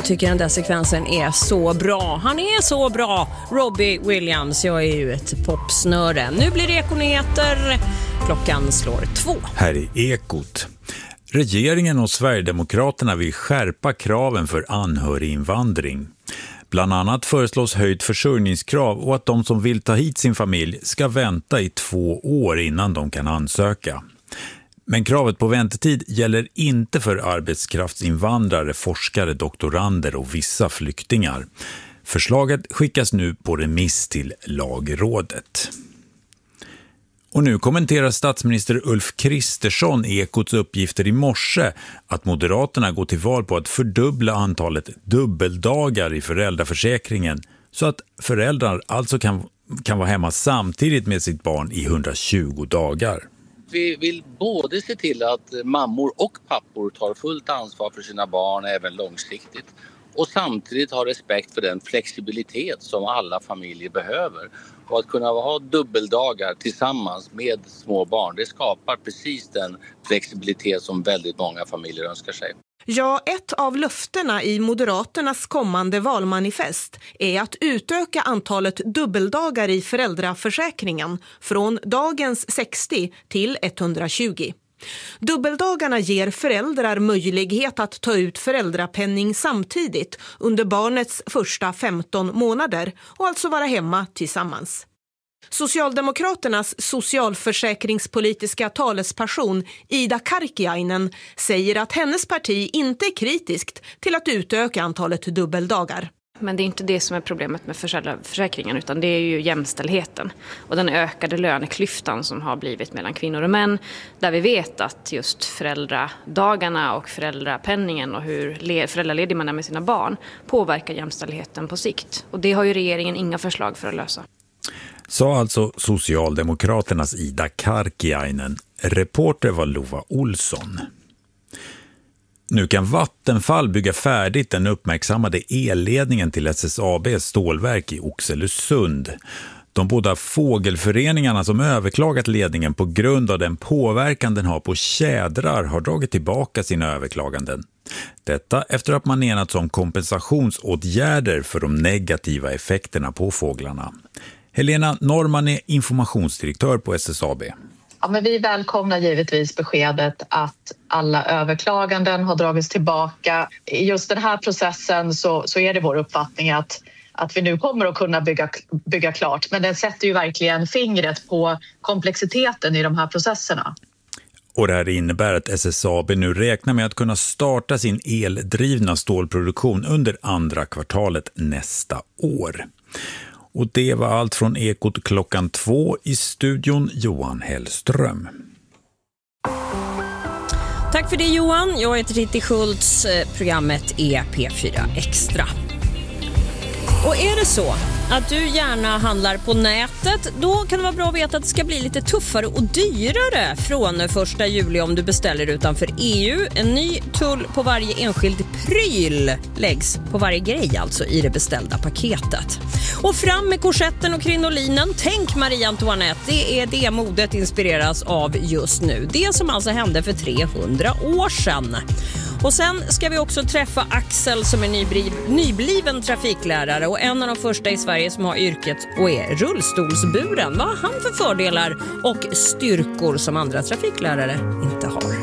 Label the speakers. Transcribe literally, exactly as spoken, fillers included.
Speaker 1: Jag tycker den där sekvensen är så bra. Han är så bra. Robbie Williams, jag är ju ett popsnöre. Nu blir det Ekonyheter. Klockan slår två.
Speaker 2: Här är Ekot. Regeringen och Sverigedemokraterna vill skärpa kraven för anhöriginvandring. Bland annat föreslås höjt försörjningskrav och att de som vill ta hit sin familj ska vänta i två år innan de kan ansöka. Men kravet på väntetid gäller inte för arbetskraftsinvandrare, forskare, doktorander och vissa flyktingar. Förslaget skickas nu på remiss till Lagrådet. Och nu kommenterar statsminister Ulf Kristersson Ekots uppgifter i morse att Moderaterna går till val på att fördubbla antalet dubbeldagar i föräldraförsäkringen så att föräldrar alltså kan, kan vara hemma samtidigt med sitt barn i hundratjugo dagar.
Speaker 3: Vi vill både se till att mammor och pappor tar fullt ansvar för sina barn även långsiktigt och samtidigt ha respekt för den flexibilitet som alla familjer behöver. Och att kunna ha dubbeldagar tillsammans med små barn, det skapar precis den flexibilitet som väldigt många familjer önskar sig.
Speaker 4: Ja, ett av löftena i Moderaternas kommande valmanifest är att utöka antalet dubbeldagar i föräldraförsäkringen från dagens sextio till etthundratjugo. Dubbeldagarna ger föräldrar möjlighet att ta ut föräldrapenning samtidigt under barnets första femton månader och alltså vara hemma tillsammans. Socialdemokraternas socialförsäkringspolitiska talesperson Ida Karkiainen säger att hennes parti inte är kritiskt till att utöka antalet dubbeldagar.
Speaker 5: Men det är inte det som är problemet med föräldraförsäkringen, utan det är ju jämställdheten och den ökade löneklyftan som har blivit mellan kvinnor och män, där vi vet att just föräldradagarna och föräldrapenningen och hur föräldraledig man är med sina barn påverkar jämställdheten på sikt. Och det har ju regeringen inga förslag för att lösa.
Speaker 2: Sa alltså Socialdemokraternas Ida Karkiainen. Reporter var Lova Olsson. Nu kan Vattenfall bygga färdigt den uppmärksammade elledningen till S S A B:s stålverk i Oxelösund. De båda fågelföreningarna som överklagat ledningen på grund av den påverkan den har på tjädrar har dragit tillbaka sina överklaganden. Detta efter att man enats om kompensationsåtgärder för de negativa effekterna på fåglarna. Helena Norman är informationsdirektör på S S A B.
Speaker 6: Ja, men vi välkomnar givetvis beskedet att alla överklaganden har dragits tillbaka. I just den här processen så, så är det vår uppfattning att, att vi nu kommer att kunna bygga, bygga klart. Men den sätter ju verkligen fingret på komplexiteten i de här processerna.
Speaker 2: Och det här innebär att S S A B nu räknar med att kunna starta sin eldrivna stålproduktion under andra kvartalet nästa år. Och det var allt från Ekot klockan två, i studion Johan Hellström.
Speaker 1: Tack för det Johan. Jag heter Titti Schultz. Programmet är P fyra Extra. Och är det så att du gärna handlar på nätet, då kan det vara bra att veta att det ska bli lite tuffare och dyrare från första juli om du beställer utanför E U. En ny tull på varje enskild pryl läggs på varje grej, alltså i det beställda paketet. Och fram med korsetten och krinolinen. Tänk Marie Antoinette, det är det modet inspireras av just nu. Det som alltså hände för trehundra år sedan. Och sen ska vi också träffa Axel som är nybliv, nybliven trafiklärare och en av de första i Sverige som har yrket och är rullstolsburen. Vad har han för fördelar och styrkor som andra trafiklärare inte har?